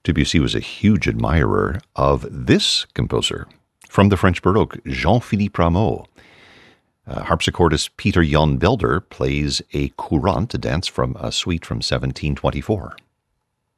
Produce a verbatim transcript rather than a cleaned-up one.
Debussy was a huge admirer of this composer. From the French Baroque, Jean-Philippe Rameau. Uh, harpsichordist Peter Jan Belder plays a courante, a dance from a suite from seventeen twenty-four.